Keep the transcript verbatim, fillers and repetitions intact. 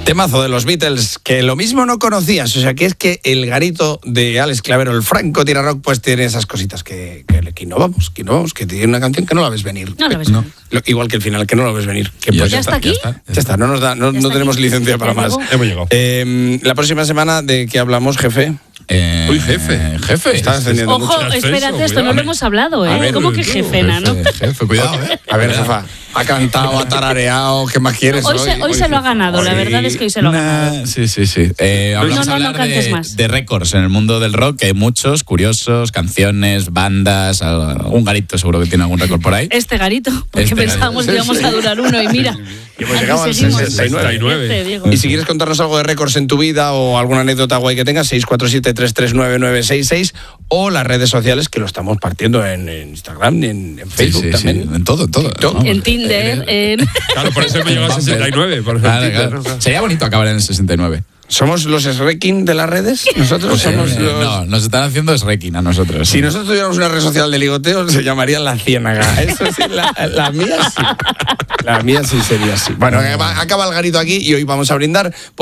Temazo de los Beatles, que lo mismo no conocías, o sea, que es que el garito de Alex Clavero, el Franco Tira Rock, pues tiene esas cositas que, que, que innovamos, que innovamos, que tiene una canción que no la ves venir. No la ves venir. No. Igual que el final, que no la ves venir. Que ¿Ya, pues ya, está, está aquí? Ya está, ya ya está. no, nos da, no, no tenemos aquí licencia para más. Hemos llegado. Eh, la próxima semana, ¿de qué hablamos, jefe? Eh, Uy, jefe. Jefe. Estás encendiendo Ojo, mucho. espérate, esto no lo hemos hablado, ¿eh? Ver, ¿Cómo que jefe, Nano? Jefe, jefe, cuidado, ¿eh? A ver, jefa, ha cantado, ha tarareado, ¿qué más quieres? Hoy, Hoy, se, hoy, hoy se lo ha ganado, la verdad es que hoy se lo ha ganado. Nah, sí, sí, sí. Eh, hablamos no, no, a no hablar cantes de, más. de récords en el mundo del rock, que hay muchos, curiosos, canciones, bandas, algún garito seguro que tiene algún récord por ahí. Este garito, porque Este pensábamos garito. que íbamos a durar uno y mira. Y hemos llegado al sesenta y nueve. Y si quieres contarnos algo de récords en tu vida o alguna anécdota guay que tengas, seis cuatro siete, tres tres nueve, nueve seis seis o las redes sociales, que lo estamos partiendo en, en Instagram, en, en Facebook sí, sí, también. Sí, en todo, en todo. TikTok, En Tinder, en... Claro, por eso hemos llegado al sesenta y nueve. Por Claro, claro. Sería bonito acabar en el sesenta y nueve. ¿Somos los Srekin de las redes? Nosotros somos Eh, los... No, nos están haciendo Srekin a nosotros. Si nosotros tuviéramos una red social de ligoteo, se llamaría La Ciénaga. Eso sí, la, la mía sí. La mía sí sería así. Bueno, acaba el garito aquí y hoy vamos a brindar.